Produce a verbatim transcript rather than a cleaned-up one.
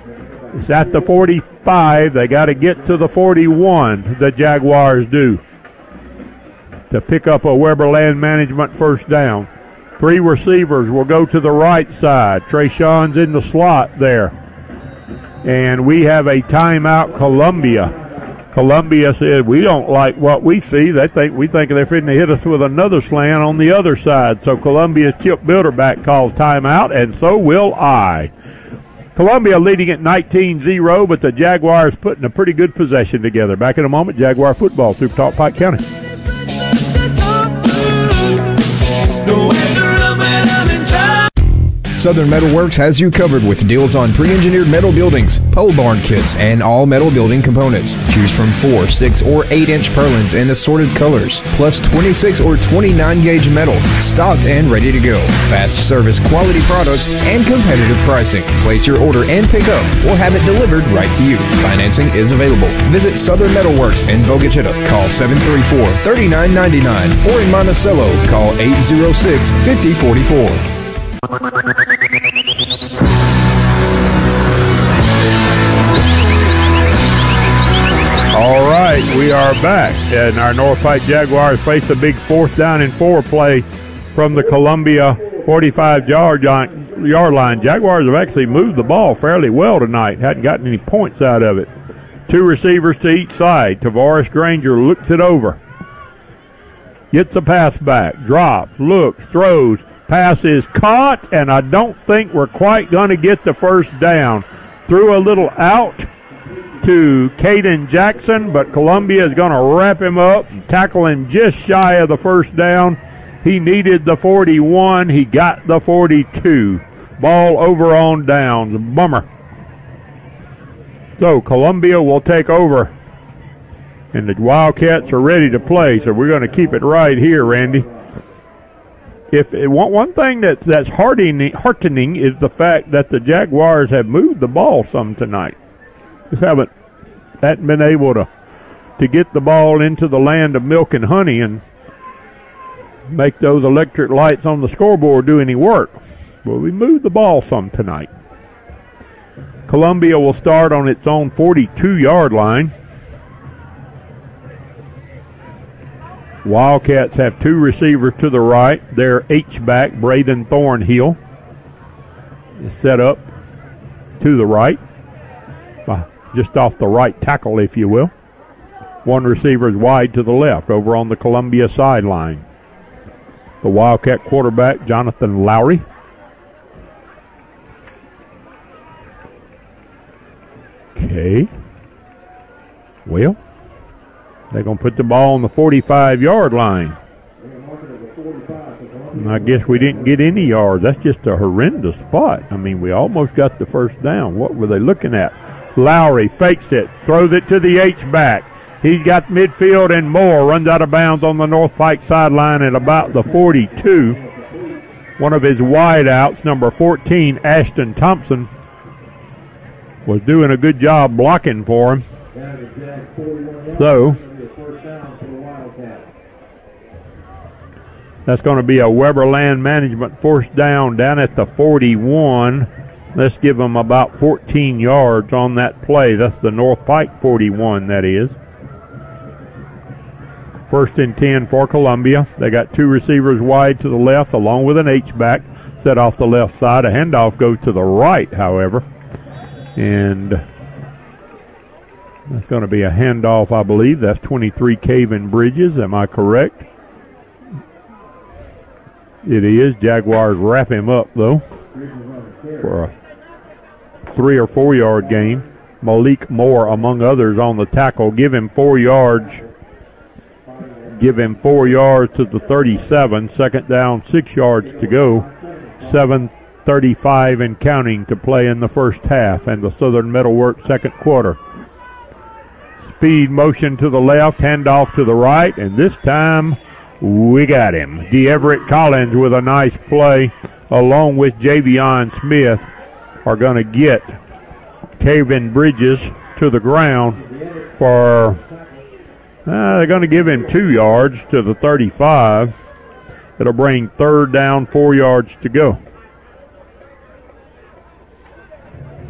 It's at the forty-five. They got to get to the forty-one, the Jaguars do, to pick up a Weber Land Management first down. Three receivers will go to the right side. Trayshawn's in the slot there. And we have a timeout, Columbia. Columbia said, we don't like what we see. They think we think they're fitting to hit us with another slant on the other side. So Columbia's Chip Bilderback calls timeout, and so will I. Columbia leading at nineteen zero, but the Jaguars putting a pretty good possession together. Back in a moment, Jaguar football through Talk Pike County. Southern Metal Works has you covered with deals on pre-engineered metal buildings, pole barn kits, and all metal building components. Choose from four, six, or eight inch purlins in assorted colors, plus twenty-six or twenty-nine gauge metal, stocked and ready to go. Fast service, quality products, and competitive pricing. Place your order and pick up, or have it delivered right to you. Financing is available. Visit Southern Metal Works in Bogachita. Call seven three four, three nine nine nine, or in Monticello, call eight zero six, five zero four four. All right, we are back, and our North Pike Jaguars face a big fourth down and four play from the Columbia forty-five yard line. Jaguars have actually moved the ball fairly well tonight, hadn't gotten any points out of it. Two receivers to each side. Tavares Granger looks it over, gets a pass back, drops, looks, throws. Pass is caught, and I don't think we're quite going to get the first down. Threw a little out to Caden Jackson, but Columbia is going to wrap him up, tackling just shy of the first down. He needed the forty-one. He got the forty-two. Ball over on downs. Bummer. So Columbia will take over, and the Wildcats are ready to play, so we're going to keep it right here, Randy. If it, one thing that, that's heartening, heartening is the fact that the Jaguars have moved the ball some tonight. Just haven't, haven't been able to, to get the ball into the land of milk and honey and make those electric lights on the scoreboard do any work. Well, we moved the ball some tonight. Columbia will start on its own forty-two yard line. Wildcats have two receivers to the right. Their H-back, Braden Thornhill, is set up to the right, uh, just off the right tackle, if you will. One receiver is wide to the left, over on the Columbia sideline. The Wildcat quarterback, Jonathan Lowry. Okay. Well, they're going to put the ball on the forty-five yard line. And I guess we didn't get any yards. That's just a horrendous spot. I mean, we almost got the first down. What were they looking at? Lowry fakes it, throws it to the H-back. He's got midfield and more. Runs out of bounds on the North Pike sideline at about the forty-two. One of his wideouts, number fourteen, Ashton Thompson, was doing a good job blocking for him. So that's going to be a Weber Land Management first down down at the forty-one. Let's give them about fourteen yards on that play. That's the North Pike forty-one, that is. First and ten for Columbia. They got two receivers wide to the left along with an H-back set off the left side. A handoff goes to the right, however. And that's going to be a handoff, I believe. That's twenty-three Caven Bridges. Am I correct? It is. Jaguars wrap him up, though, for a three or four yard gain. Malik Moore, among others, on the tackle. Give him four yards. Give him four yards to the thirty-seven. Second down, six yards to go. seven thirty-five and counting to play in the first half and the Southern Metalworks second quarter. Speed motion to the left, handoff to the right, and this time we got him. DeEverett Collins with a nice play, along with Javion Smith, are going to get Caven Bridges to the ground for, uh, they're going to give him two yards to the thirty-five. It'll bring third down, four yards to go.